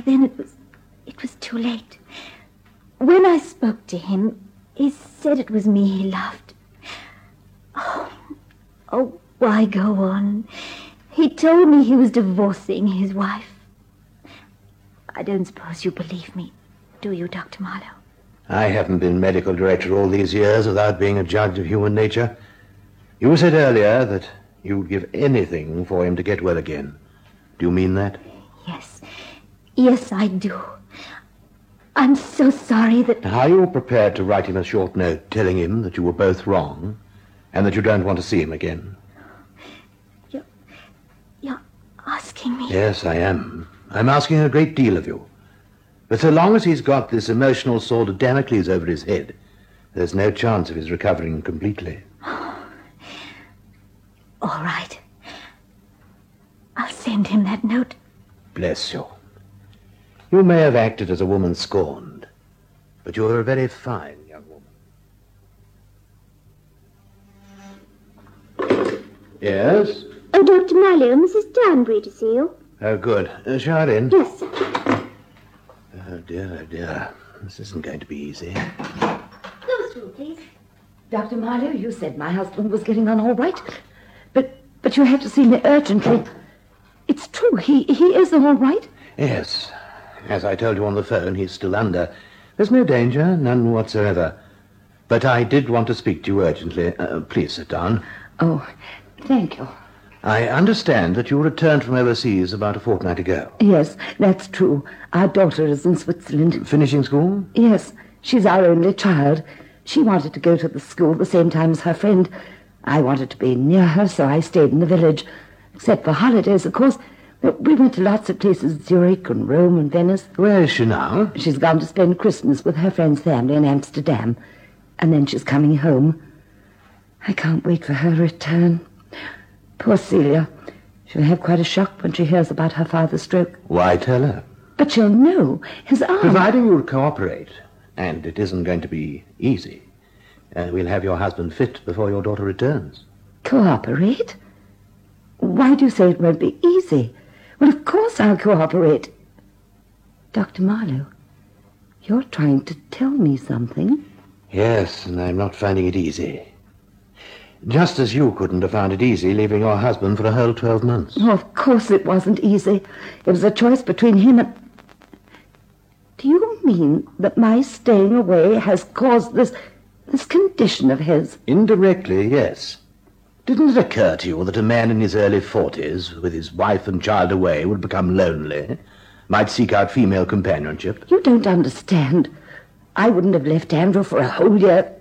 by then it was too late. When I spoke to him, he said it was me he loved. Oh, why go on? He told me he was divorcing his wife. I don't suppose you believe me, do you, Dr. Marlowe? I haven't been medical director all these years without being a judge of human nature. You said earlier that you'd give anything for him to get well again. Do you mean that? Yes, I do. I'm so sorry that... Are you prepared to write him a short note telling him that you were both wrong and that you don't want to see him again? You're asking me? Yes, I am. I'm asking a great deal of you. But so long as he's got this emotional sword of Damocles over his head, there's no chance of his recovering completely. All right. I'll send him that note. Bless you. You may have acted as a woman scorned, but you're a very fine young woman. Yes? Oh, Dr. Marlowe, Mrs. Danbury to see you. Oh, good. Show her in. Yes, sir. Oh, dear. This isn't going to be easy. Go through, please. Dr. Marlowe, you said my husband was getting on all right. But you have to see me urgently. It's true, he is all right. Yes. As I told you on the phone, he's still under. There's no danger, none whatsoever. But I did want to speak to you urgently. Please sit down. Oh, thank you. I understand that you returned from overseas about a fortnight ago. Yes, that's true. Our daughter is in Switzerland. Finishing school? Yes, she's our only child. She wanted to go to the school the same time as her friend. I wanted to be near her, so I stayed in the village. Except for holidays, of course. We went to lots of places, Zurich and Rome and Venice. Where is she now? She's gone to spend Christmas with her friend's family in Amsterdam. And then she's coming home. I can't wait for her return. Poor Celia. She'll have quite a shock when she hears about her father's stroke. Why tell her? But she'll know. His arm... Providing you'll cooperate, and it isn't going to be easy, we'll have your husband fit before your daughter returns. Cooperate? Why do you say it won't be easy? Well, of course I'll cooperate. Dr. Marlowe, you're trying to tell me something. Yes, and I'm not finding it easy. Just as you couldn't have found it easy leaving your husband for a whole 12 months. Oh, of course it wasn't easy. It was a choice between him and... Do you mean that my staying away has caused this condition of his? Indirectly, yes. Didn't it occur to you that a man in his early 40s, with his wife and child away, would become lonely, might seek out female companionship? You don't understand. I wouldn't have left Andrew for a whole year.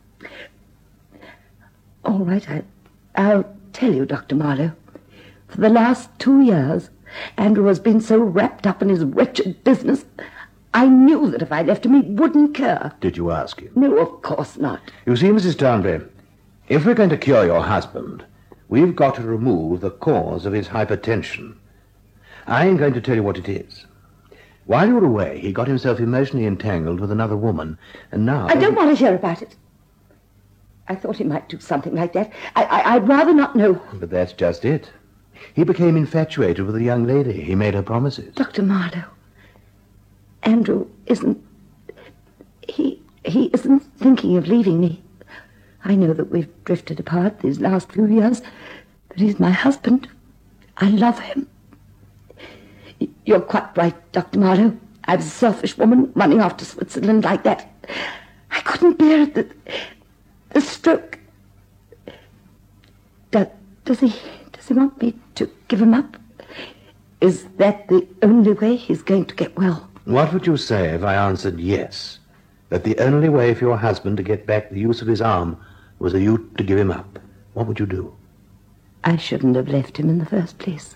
All right, I'll tell you, Dr. Marlowe. For the last 2 years, Andrew has been so wrapped up in his wretched business, I knew that if I left him, he wouldn't care. Did you ask him? No, of course not. You see, Mrs. Danbury, if we're going to cure your husband, we've got to remove the cause of his hypertension. I ain't going to tell you what it is. While you were away, he got himself emotionally entangled with another woman, and now... I don't want to hear about it. I thought he might do something like that. I'd rather not know. But that's just it. He became infatuated with a young lady. He made her promises. Dr. Marlowe, Andrew isn't... He isn't thinking of leaving me. I know that we've drifted apart these last few years, but he's my husband. I love him. You're quite right, Dr. Marlowe. I was a selfish woman running off to Switzerland like that. I couldn't bear it. The stroke. Does he want me to give him up? Is that the only way he's going to get well? What would you say if I answered yes, that the only way for your husband to get back the use of his arm was for you to give him up? What would you do? I shouldn't have left him in the first place.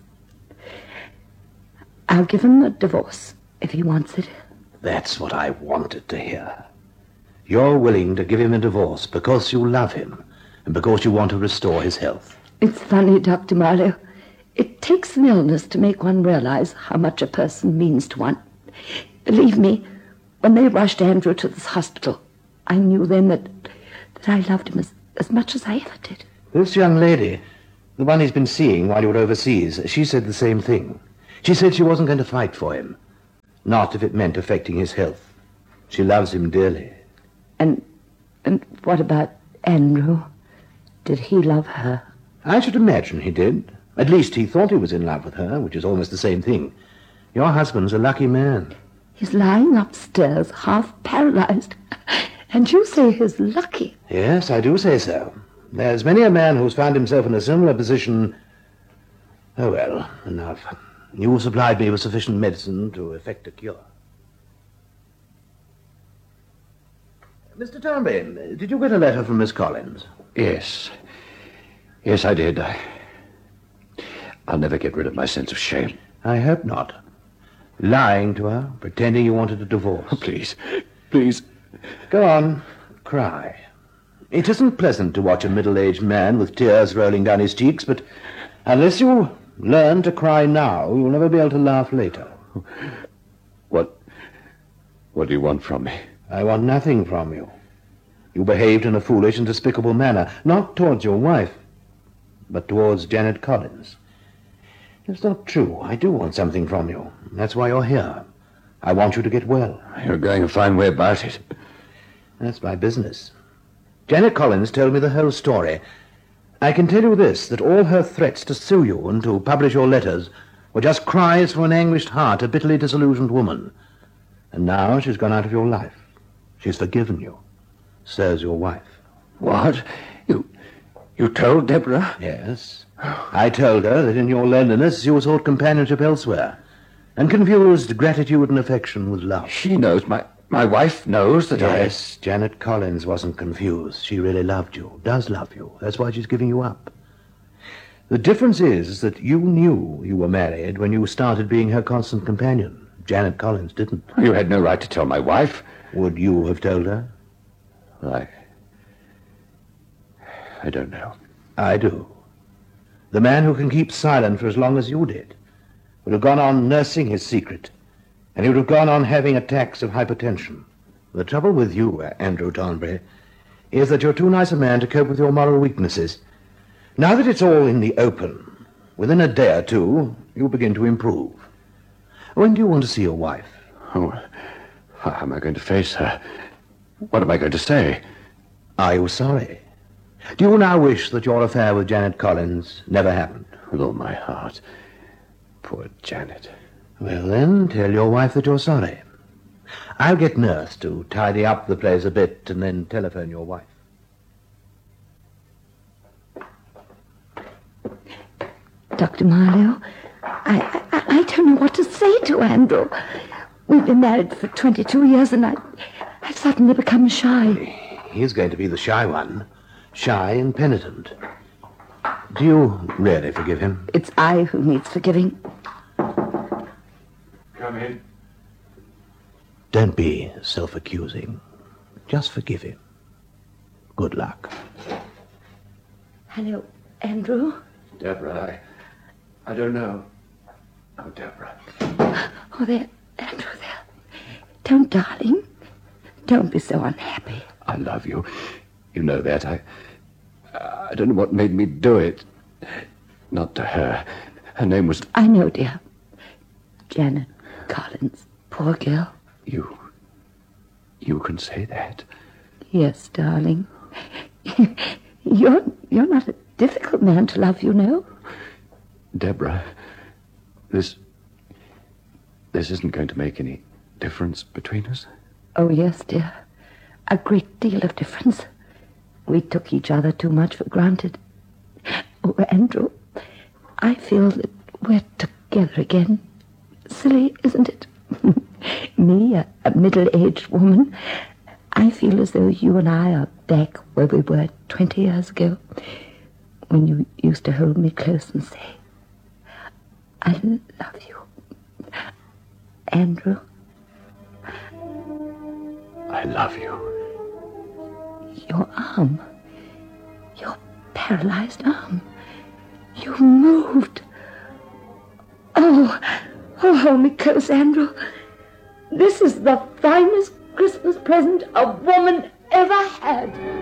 I'll give him a divorce if he wants it. That's what I wanted to hear. You're willing to give him a divorce because you love him and because you want to restore his health. It's funny, Dr. Marlowe. It takes an illness to make one realize how much a person means to one. Believe me, when they rushed Andrew to this hospital, I knew then that I loved him as much as I ever did. This young lady, the one he's been seeing while you were overseas, she said the same thing. She said she wasn't going to fight for him. Not if it meant affecting his health. She loves him dearly. And what about Andrew? Did he love her? I should imagine he did. At least he thought he was in love with her, which is almost the same thing. Your husband's a lucky man. He's lying upstairs, half paralyzed. And you say he's lucky. Yes, I do say so. There's many a man who's found himself in a similar position. Oh, well, enough. You supplied me with sufficient medicine to effect a cure. Mr. Townley, did you get a letter from Miss Collins? Yes. Yes, I did. I'll never get rid of my sense of shame. I hope not. Lying to her, pretending you wanted a divorce. Oh, please. Please. Go on, cry. It isn't pleasant to watch a middle-aged man with tears rolling down his cheeks, but unless you learn to cry now, you'll never be able to laugh later. What do you want from me? I want nothing from you. You behaved in a foolish and despicable manner, not towards your wife, but towards Janet Collins. It's not true. I do want something from you. That's why you're here. I want you to get well. You're going a fine way about it. That's my business. Janet Collins told me the whole story. I can tell you this, that all her threats to sue you and to publish your letters were just cries from an anguished heart, a bitterly disillusioned woman. And now she's gone out of your life. She's forgiven you. So's your wife. What? You told Deborah? Yes. I told her that in your loneliness you sought companionship elsewhere and confused gratitude and affection with love. She knows. My wife knows that Yes, Janet Collins wasn't confused. She really loved you, does love you. That's why she's giving you up. The difference is that you knew you were married when you started being her constant companion. Janet Collins didn't. You had no right to tell my wife. Would you have told her? I don't know. I do. The man who can keep silent for as long as you did would have gone on nursing his secret, and he would have gone on having attacks of hypertension. The trouble with you, Andrew Thornbury, is that you're too nice a man to cope with your moral weaknesses. Now that it's all in the open, within a day or two, you'll begin to improve. When do you want to see your wife? Oh, how am I going to face her? What am I going to say? Are you sorry? Do you now wish that your affair with Janet Collins never happened? With all my heart. Poor Janet. Well, then, tell your wife that you're sorry. I'll get Nurse to tidy up the place a bit and then telephone your wife. Dr. Marlowe, I don't know what to say to Andrew. We've been married for 22 years and I've suddenly become shy. He's going to be the shy one. Shy and penitent. Do you really forgive him? It's I who needs forgiving. Come in. Don't be self-accusing. Just forgive him. Good luck. Hello, Andrew. Deborah, I don't know. Oh, Deborah. Oh, there, Andrew, there. Don't, darling. Don't be so unhappy. I love you. You know that. I don't know what made me do it. Not to her. Her name was... I know, dear. Janet Collins. Poor girl. You can say that. Yes, darling. You're not a difficult man to love, you know. Deborah, this isn't going to make any difference between us? Oh, yes, dear. A great deal of difference. We took each other too much for granted. Oh, Andrew, I feel that we're together again. Silly, isn't it? Me, a middle-aged woman. I feel as though you and I are back where we were 20 years ago, when you used to hold me close and say, I love you. Andrew. I love you. Your arm. Your paralyzed arm. You moved. Oh, hold me close, Andrew. This is the finest Christmas present a woman ever had.